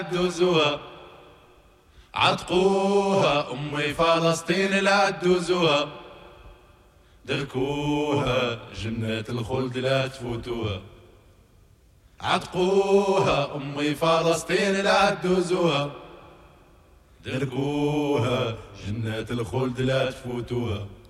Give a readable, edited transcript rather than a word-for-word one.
تدوزوها، عتقوها أمي فلسطين لا تدوزوها، دركوها جنة الخلد لا تفوتوها، عتقوها أمي فلسطين لا تدوزوها، دركوها جنة الخلد لا تفوتوها.